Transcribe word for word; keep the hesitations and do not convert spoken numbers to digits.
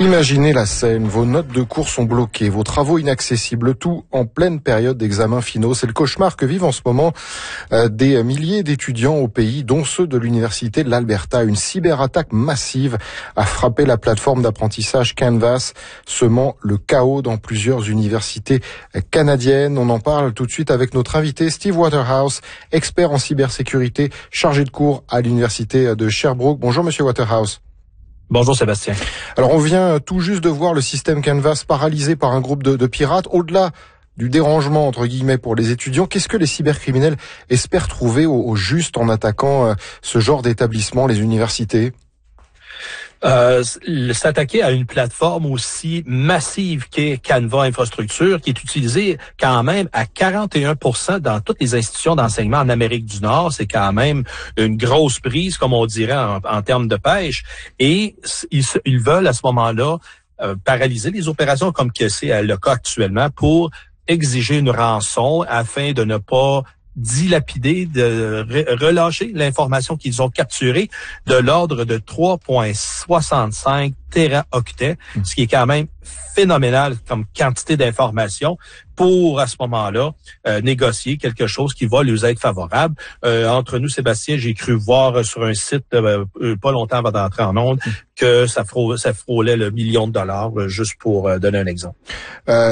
Imaginez la scène, vos notes de cours sont bloquées, vos travaux inaccessibles, tout en pleine période d'examens finaux. C'est le cauchemar que vivent en ce moment euh, des milliers d'étudiants au pays, dont ceux de l'université de l'Alberta. Une cyberattaque massive a frappé la plateforme d'apprentissage Canvas, semant le chaos dans plusieurs universités canadiennes. On en parle tout de suite avec notre invité Steve Waterhouse, expert en cybersécurité, chargé de cours à l'université de Sherbrooke. Bonjour Monsieur Waterhouse. Bonjour Sébastien. Alors on vient tout juste de voir le système Canvas paralysé par un groupe de, de pirates. Au-delà du dérangement entre guillemets pour les étudiants, qu'est-ce que les cybercriminels espèrent trouver au, au juste en attaquant euh, ce genre d'établissement, les universités? Euh, s'attaquer à une plateforme aussi massive qu'est Canva Infrastructure, qui est utilisée quand même à quarante et un pour cent dans toutes les institutions d'enseignement en Amérique du Nord, c'est quand même une grosse prise, comme on dirait en, en termes de pêche. Et ils, ils veulent à ce moment-là euh, paralyser les opérations comme que c'est le cas actuellement pour exiger une rançon afin de ne pas dilapider, de relâcher l'information qu'ils ont capturée de l'ordre de trois virgule soixante-cinq téraoctets, mmh. ce qui est quand même phénoménal comme quantité d'informations pour, à ce moment-là, euh, négocier quelque chose qui va lui être favorable. Euh, entre nous, Sébastien, j'ai cru voir sur un site, euh, pas longtemps avant d'entrer en onde, mmh. que ça frôlait, ça frôlait le million de dollars, juste pour euh, donner un exemple. Euh